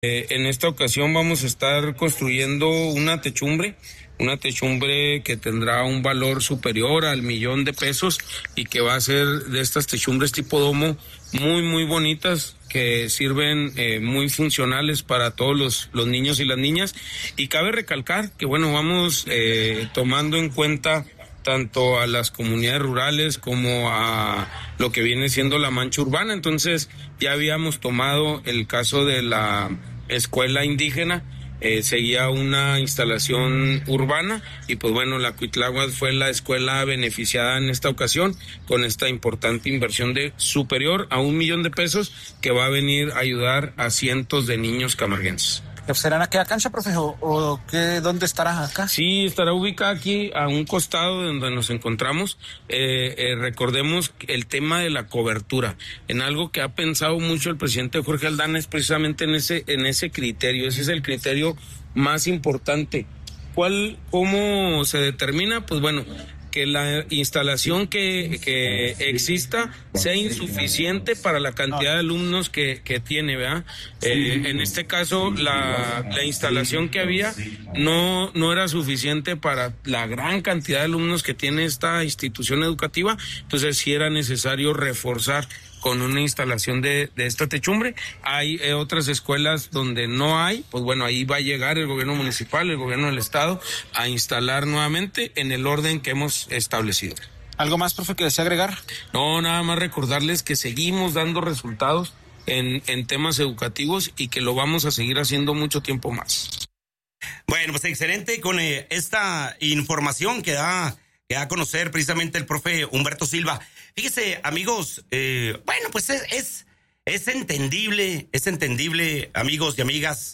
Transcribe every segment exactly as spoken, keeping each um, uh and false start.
Eh, en esta ocasión vamos a estar construyendo una techumbre, una techumbre que tendrá un valor superior al millón de pesos y que va a ser de estas techumbres tipo domo muy, muy bonitas, que sirven eh, muy funcionales para todos los, los niños y las niñas. Y cabe recalcar que, bueno, vamos eh, tomando en cuenta tanto a las comunidades rurales como a lo que viene siendo la mancha urbana. Entonces ya habíamos tomado el caso de la escuela indígena, eh, seguía una instalación urbana y pues bueno, la Cuitláhuac fue la escuela beneficiada en esta ocasión con esta importante inversión de superior a un millón de pesos que va a venir a ayudar a cientos de niños camarguenses. ¿Será en aquella cancha, profe, o, o qué, dónde estará acá? Sí, estará ubicada aquí a un costado de donde nos encontramos. Eh, eh, recordemos el tema de la cobertura, en algo que ha pensado mucho el presidente Jorge Aldana, es precisamente en ese, en ese criterio. Ese es el criterio más importante. ¿Cuál, cómo se determina? Pues bueno, que la instalación que, que exista sea insuficiente para la cantidad de alumnos que, que tiene, ¿verdad? Eh, en este caso, la, la instalación que había no, no era suficiente para la gran cantidad de alumnos que tiene esta institución educativa, entonces sí era necesario reforzar con una instalación de, de esta techumbre. Hay eh, otras escuelas donde no hay, pues bueno, ahí va a llegar el gobierno municipal, el gobierno del estado a instalar nuevamente en el orden que hemos establecido. ¿Algo más, profe, que desea agregar? No, nada más recordarles que seguimos dando resultados en, en temas educativos y que lo vamos a seguir haciendo mucho tiempo más. Bueno, pues excelente con eh, esta información que da, que da a conocer precisamente el profe Humberto Silva. Fíjese, amigos, eh, bueno, pues es, es, es entendible, es entendible, amigos y amigas,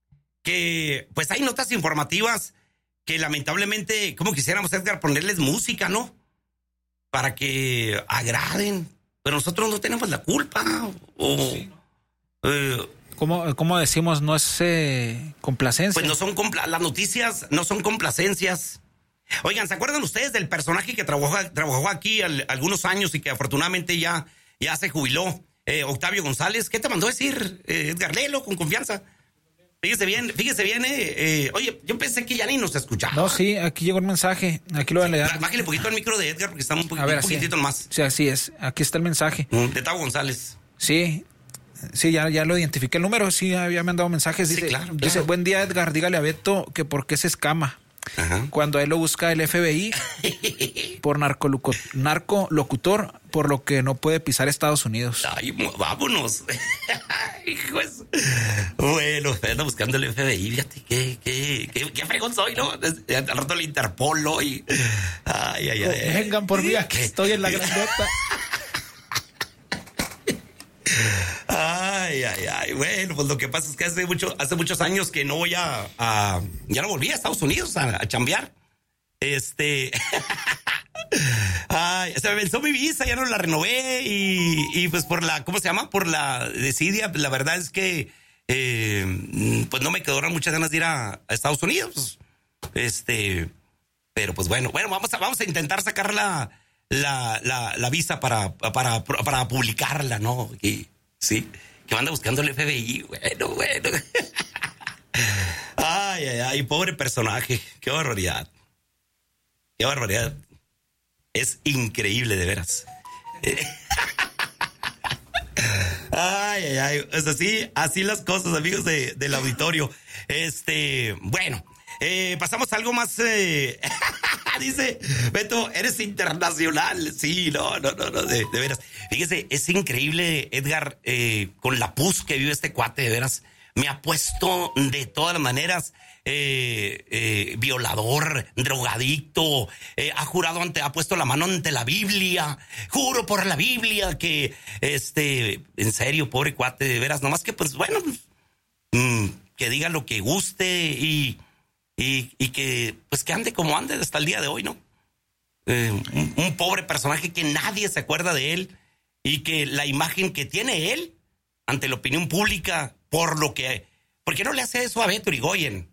que pues hay notas informativas que lamentablemente, como quisiéramos, Edgar, ponerles música, ¿no? Para que agraden, pero nosotros no tenemos la culpa. O, sí. eh, ¿Cómo, ¿Cómo decimos? No es eh, complacencia. Pues no son compla- las noticias no son complacencias. Oigan, ¿se acuerdan ustedes del personaje que trabajó, trabajó aquí al, algunos años y que afortunadamente ya, ya se jubiló? Eh, Octavio González, ¿qué te mandó a decir, eh, Edgar? Léelo con confianza. Fíjese bien, fíjese bien, eh, eh, oye, yo pensé que ya ni nos escuchaba. No, sí, aquí llegó el mensaje, aquí lo voy a leer. Bájale un poquito al micro de Edgar porque está un, po- a ver, un poquitito así, más. Sí, así es, aquí está el mensaje. De Tavo González. Sí, sí, ya, ya lo identifiqué el número, sí, había mandado mensajes. Dice, sí, claro, claro. Dice, buen día, Edgar, dígale a Beto que por qué se escama. Ajá. Cuando a él lo busca el F B I por narcolocutor, narcolocutor, por lo que no puede pisar Estados Unidos. Ay, vámonos. Hijos. Bueno, anda buscando el F B I, fíjate, qué, qué, qué, qué fregón soy, ¿no? Al rato el Interpol, ¿no? Y... Ay, ay, ay. Vengan por mí, aquí estoy en la grandota. Ay, ay, ay. Bueno, pues lo que pasa es que hace mucho, hace muchos años que no voy a, a ya no volví a Estados Unidos a, a chambear. Este, ay, se me venció mi visa, ya no la renové y, y pues por la, ¿cómo se llama? Por la desidia, la verdad es que, eh, pues no me quedaron muchas ganas de ir a, a Estados Unidos. Este, pero pues bueno, bueno, vamos a, vamos a intentar sacar la, la, la, la visa para, para, para publicarla, ¿no? Y, sí, que anda buscando el F B I, bueno, bueno. Ay, ay, ay, pobre personaje, qué barbaridad. Qué barbaridad. Es increíble, de veras. Ay, ay, ay. Es así, así las cosas, amigos de, del auditorio. Este, bueno, eh, pasamos a algo más. Eh, dice, Beto, eres internacional. Sí, no, no, no, no, de, de veras. Fíjese, es increíble, Edgar, eh, con la pus que vive este cuate, de veras. Me ha puesto de todas las maneras. Eh, eh, violador, drogadicto, eh, ha jurado ante, ha puesto la mano ante la Biblia, juro por la Biblia que, este, en serio, pobre cuate, de veras, nomás que pues bueno, mmm, que diga lo que guste y, y, y que, pues que ande como ande hasta el día de hoy, ¿no? Eh, un, un pobre personaje que nadie se acuerda de él y que la imagen que tiene él ante la opinión pública, por lo que, ¿por qué no le hace eso a Beto Irigoyen?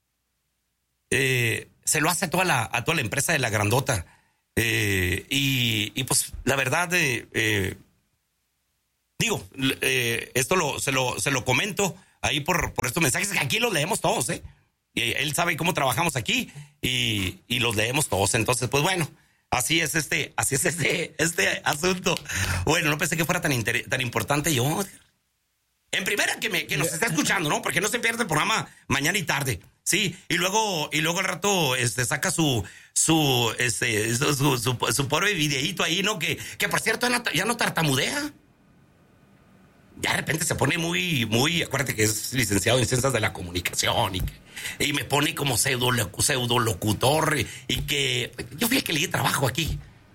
Eh, se lo hace a toda la, a toda la empresa de la grandota. Eh, y, y pues la verdad, eh, eh, digo, eh, esto lo, se, lo, se lo comento ahí por, por estos mensajes, que aquí los leemos todos, ¿eh? Y él sabe cómo trabajamos aquí y, y los leemos todos. Entonces, pues bueno, así es este, así es este, este asunto. Bueno, no pensé que fuera tan, inter, tan importante yo. En primera, que, me, que nos está escuchando, ¿no? Porque no se pierde el programa mañana y tarde. Sí, y luego, y luego al rato este, saca su, su, este, su, su, su, su pobre videíto ahí, ¿no? Que, que por cierto ya no, ya no tartamudea. Ya de repente se pone muy, muy, acuérdate que es licenciado en Ciencias de la Comunicación y, y me pone como pseudo, pseudo locutor y, y que yo fui el que le di trabajo aquí.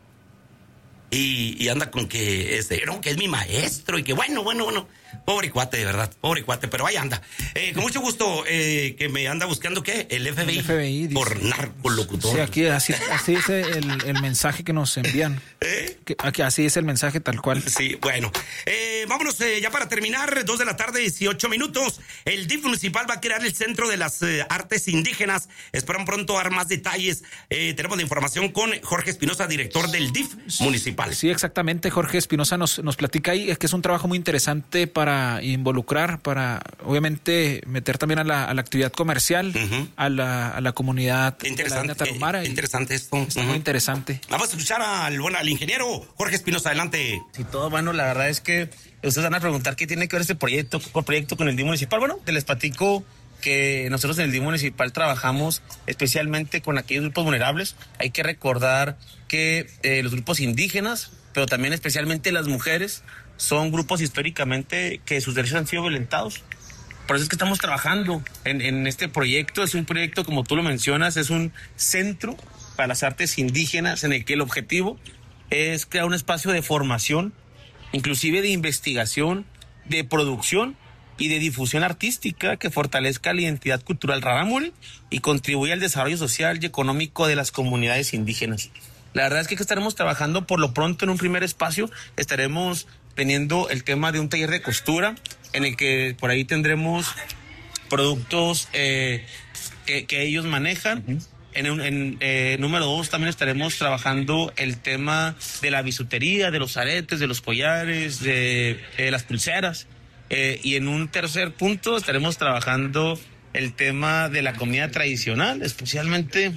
Y, y anda con que, este, no, que es mi maestro y que bueno, bueno, bueno. Pobre cuate, de verdad, pobre cuate, pero ahí anda. Eh, con mucho gusto, eh, que me anda buscando, ¿qué? El F B I, el F B I por narcolocutor. Sí, aquí así, así es el, el mensaje que nos envían. ¿Eh? Que, aquí así es el mensaje tal cual. Sí, bueno. Eh, vámonos eh, ya para terminar, dos de la tarde, dieciocho minutos. El D I F municipal va a crear el Centro de las eh, Artes Indígenas. Esperan pronto dar más detalles. Eh, tenemos la información con Jorge Espinosa, director del D I F municipal. Sí, exactamente. Jorge Espinosa nos, nos platica ahí. Es que es un trabajo muy interesante para involucrar, para obviamente meter también a la, a la actividad comercial, uh-huh. a, la, a la comunidad interesante, de la Tarahumara. Eh, interesante esto. Está uh-huh. muy interesante. Vamos a escuchar al, bueno, al ingeniero Jorge Espinosa, adelante. Sí, todo bueno, la verdad es que ustedes van a preguntar qué tiene que ver este proyecto, con proyecto con el D I F municipal. Bueno, te les platico que nosotros en el D I F municipal trabajamos especialmente con aquellos grupos vulnerables. Hay que recordar que eh, los grupos indígenas, pero también especialmente las mujeres, son grupos históricamente que sus derechos han sido violentados. Por eso es que estamos trabajando en, en este proyecto. Es un proyecto, como tú lo mencionas, es un centro para las artes indígenas en el que el objetivo es crear un espacio de formación, inclusive de investigación, de producción y de difusión artística que fortalezca la identidad cultural rarámuri y contribuya al desarrollo social y económico de las comunidades indígenas. La verdad es que estaremos trabajando por lo pronto en un primer espacio. Estaremos teniendo el tema de un taller de costura en el que por ahí tendremos productos eh, que, que ellos manejan. Uh-huh. En, en eh, número dos también estaremos trabajando el tema de la bisutería, de los aretes, de los collares, de, de las pulseras. Eh, y en un tercer punto estaremos trabajando el tema de la comida tradicional, especialmente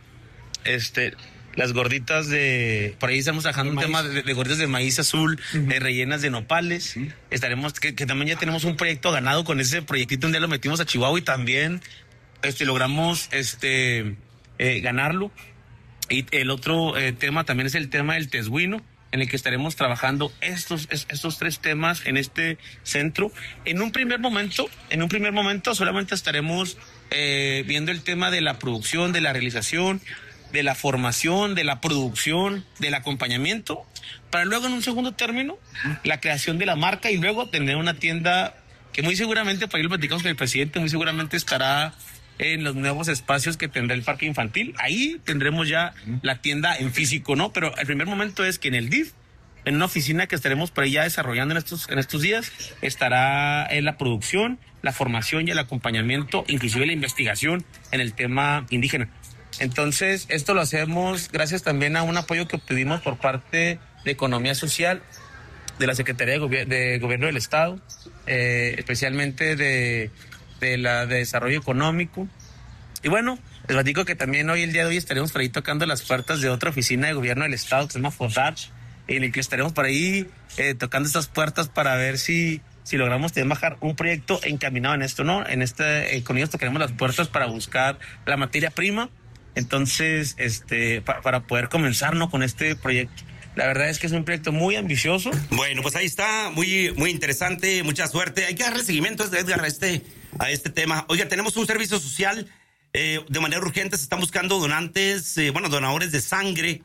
este... las gorditas de... Por ahí estamos trabajando un maíz. tema de, de gorditas de maíz azul, uh-huh. eh, rellenas de nopales. Uh-huh. Estaremos... Que, que también ya tenemos un proyecto ganado con ese proyectito. Un día lo metimos a Chihuahua y también este, logramos este, eh, ganarlo. Y el otro eh, tema también es el tema del tesguino, en el que estaremos trabajando estos, estos tres temas en este centro. En un primer momento, en un primer momento solamente estaremos eh, viendo el tema de la producción, de la realización, de la formación, de la producción, del acompañamiento, para luego en un segundo término, la creación de la marca y luego tener una tienda que muy seguramente, para ir lo platicamos con el presidente, muy seguramente estará en los nuevos espacios que tendrá el parque infantil. Ahí tendremos ya la tienda en físico, ¿no? Pero el primer momento es que en el D I F, en una oficina que estaremos por ahí ya desarrollando en estos, en estos días, estará en la producción, la formación y el acompañamiento, inclusive la investigación en el tema indígena. Entonces, esto lo hacemos gracias también a un apoyo que obtuvimos por parte de Economía Social, de la Secretaría de, Gobier- de Gobierno del Estado, eh, especialmente de, de la de Desarrollo Económico. Y bueno, les platico que también hoy, el día de hoy, estaremos por ahí tocando las puertas de otra oficina de Gobierno del Estado que se llama FODAR, en el que estaremos por ahí eh, tocando estas puertas para ver si... si logramos bajar un proyecto encaminado en esto, ¿no? En este, eh, con ellos tocaremos las puertas para buscar la materia prima. Entonces, este, pa- para poder comenzar, ¿no?, con este proyecto. La verdad es que es un proyecto muy ambicioso. Bueno, pues ahí está, muy, muy interesante, mucha suerte. Hay que darle seguimiento, Edgar, a este, a este tema. Oiga, tenemos un servicio social, eh, de manera urgente, se están buscando donantes, eh, bueno, donadores de sangre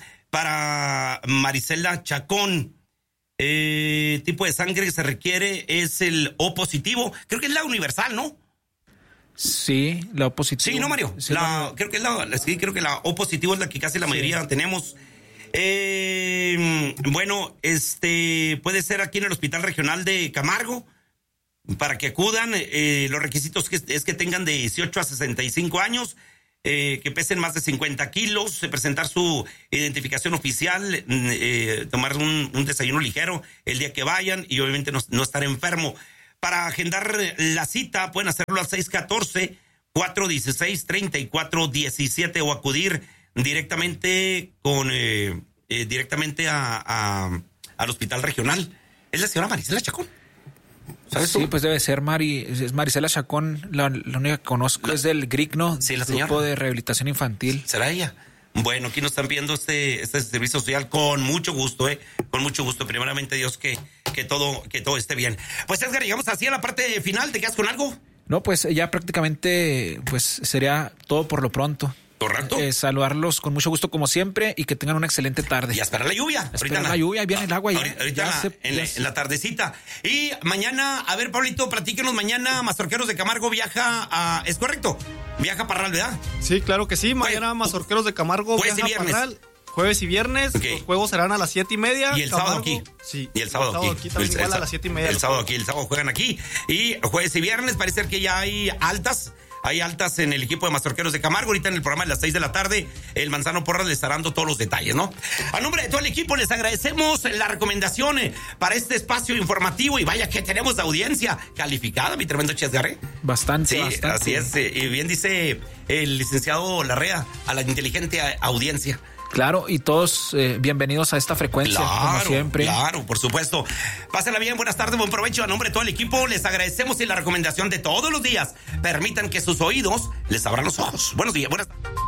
para Marisela Chacón. Eh, tipo de sangre que se requiere es el O positivo. Creo que es la universal, ¿no? Sí, la O positivo. Sí, ¿no, Mario? Sí, la, la... Creo que es la, sí, creo que la O positivo es la que casi la mayoría sí. tenemos. Eh, bueno, este puede ser aquí en el Hospital Regional de Camargo para que acudan. Eh, los requisitos que, es que tengan de dieciocho a sesenta y cinco años, eh, que pesen más de cincuenta kilos, eh, presentar su identificación oficial, eh, tomar un, un desayuno ligero el día que vayan y obviamente no, no estar enfermo. para agendar la cita pueden hacerlo al seis uno cuatro, cuatro uno seis, tres cuatro uno siete o acudir directamente con eh, eh, directamente a, a al hospital regional. Es la señora Marisela Chacón. ¿Sabes sí, tú? pues debe ser Mari, es Marisela Chacón, la, la única que conozco la, es del GRICNO, sí, la Grupo de Rehabilitación Infantil. ¿Será ella? Bueno, aquí nos están viendo este, este servicio social con mucho gusto, eh, con mucho gusto. Primeramente Dios que, que todo, que todo esté bien. Pues Edgar, llegamos así a la parte final. ¿Te quedas con algo? No, pues ya prácticamente, pues sería todo por lo pronto. Correcto. Eh, saludarlos con mucho gusto como siempre y que tengan una excelente tarde. Y esperar la lluvia. Esperar la, la lluvia, ahí viene el agua. Ya, ahorita, ahorita ya la, se, en, la, en la tardecita. Y mañana, a ver, Pablito, platíquenos mañana. Mazorqueros de Camargo viaja a... ¿Es correcto? Viaja a Parral, ¿verdad? Sí, claro que sí. Mañana Jue, Mazorqueros de Camargo jueves viaja y viernes. a Parral. Jueves y viernes. Okay. Los juegos serán a las siete y media. Y el Camargo, sábado aquí. Sí. Y el sábado, el sábado aquí. aquí también el, igual el, a las siete y media. El sábado aquí. El sábado juegan aquí. Y jueves y viernes parece ser que ya hay altas. Hay altas en el equipo de Mazorqueros de Camargo. Ahorita en el programa de las seis de la tarde, el Manzano Porras le estará dando todos los detalles, ¿no? A nombre de todo el equipo, les agradecemos la recomendación para este espacio informativo. Y vaya que tenemos audiencia calificada, mi tremendo Chesgarre. Bastante, sí, bastante. Así es. Y bien dice el licenciado Larrea, a la inteligente audiencia. Claro, y todos eh, bienvenidos a esta frecuencia, claro, como siempre. Claro, por supuesto. Pásenla bien, buenas tardes, buen provecho. A nombre de todo el equipo, les agradecemos y la recomendación de todos los días. Permitan que sus oídos les abran los ojos. Buenos días, buenas tardes.